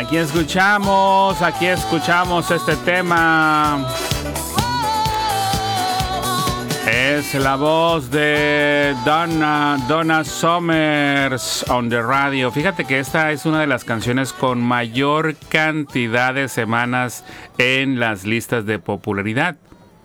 Aquí escuchamos este tema. Es la voz de Donna Summers on the radio. Fíjate que esta es una de las canciones con mayor cantidad de semanas en las listas de popularidad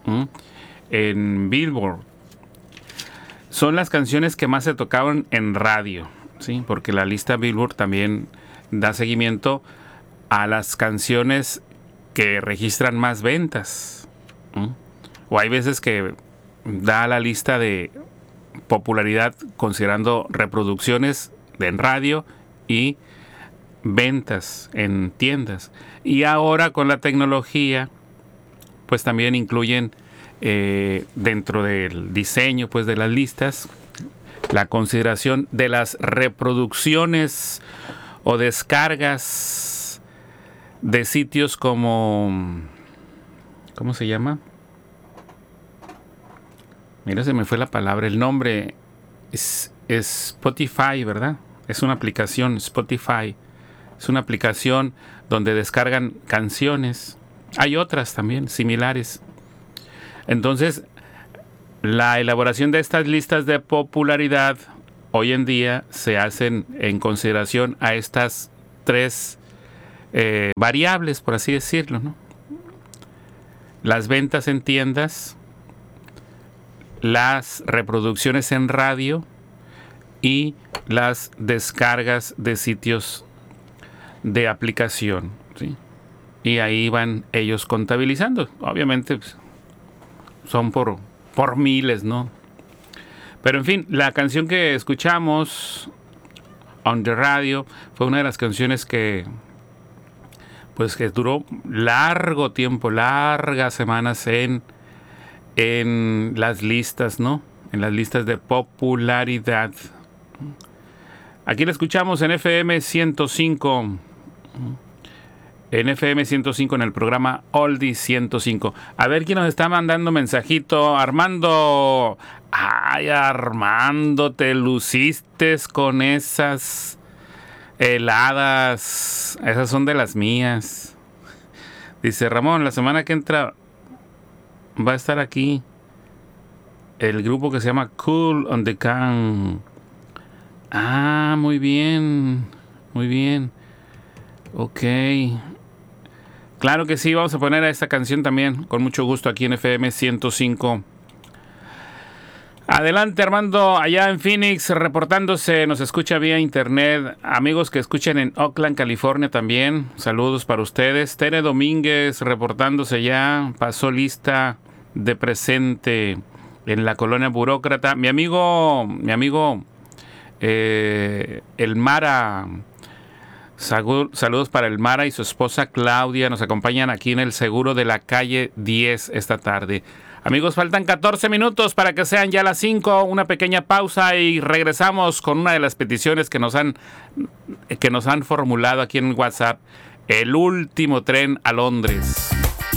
en Billboard. Son las canciones que más se tocaban en radio, ¿sí? Porque la lista Billboard también da seguimiento a las canciones que registran más ventas. O hay veces que da la lista de popularidad considerando reproducciones en radio y ventas en tiendas. Y ahora con la tecnología, pues también incluyen dentro del diseño pues de las listas la consideración de las reproducciones o descargas de sitios como, ¿cómo se llama? Mira, se me fue la palabra, el nombre es Spotify, ¿verdad? Es una aplicación, Spotify. Es una aplicación donde descargan canciones. Hay otras también similares. Entonces, la elaboración de estas listas de popularidad hoy en día se hacen en consideración a estas tres variables, por así decirlo, ¿no? Las ventas en tiendas, las reproducciones en radio y las descargas de sitios de aplicación, ¿sí? Y ahí van ellos contabilizando. Obviamente pues, son por miles, ¿no? Pero en fin, la canción que escuchamos on the radio fue una de las canciones que pues que duró largo tiempo, largas semanas en las listas, ¿no? En las listas de popularidad. Aquí la escuchamos en FM 105. En FM 105 en el programa Oldie 105. A ver quién nos está mandando mensajito. Armando. Ay, Armando, te luciste con esas heladas. Esas son de las mías. Dice Ramón, la semana que entra va a estar aquí el grupo que se llama Cool on the Can. Ah, muy bien. Muy bien. Ok. Claro que sí, vamos a poner a esta canción también con mucho gusto aquí en FM 105. Adelante, Armando, allá en Phoenix, reportándose, nos escucha vía internet. Amigos que escuchan en Oakland, California también, saludos para ustedes. Tere Domínguez, reportándose ya, pasó lista de presente en la colonia Burócrata. Mi amigo, el Mara, saludos para el Mara y su esposa Claudia, nos acompañan aquí en el Seguro de la calle 10 esta tarde. Amigos, faltan 14 minutos para que sean ya las 5, una pequeña pausa y regresamos con una de las peticiones que nos han formulado aquí en WhatsApp, el último tren a Londres.